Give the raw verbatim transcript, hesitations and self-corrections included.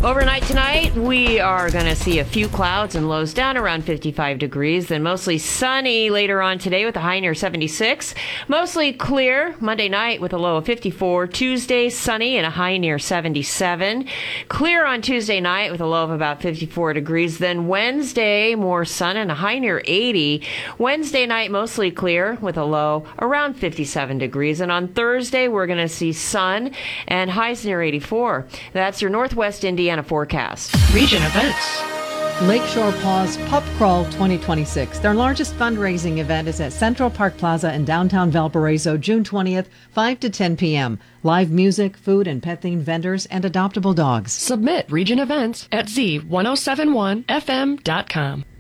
Overnight tonight, we are going to see a few clouds and lows down around fifty-five degrees, then mostly sunny later on today with a high near seventy-six. Mostly clear Monday night with a low of fifty-four. Tuesday, sunny and a high near seventy-seven. Clear on Tuesday night with a low of about fifty-four degrees. Then Wednesday, more sun and a high near eighty. Wednesday night, mostly clear with a low around fifty-seven degrees. And on Thursday, we're going to see sun and highs near eighty-four. That's your Northwest Indiana forecast. Region events. Lakeshore Paws Pup Crawl twenty twenty-six. Their largest fundraising event is at Central Park Plaza in downtown Valparaiso, June twentieth, five to ten p.m. Live music, food, and pet-themed vendors, and adoptable dogs. Submit region events at z ten seventy-one f m dot com.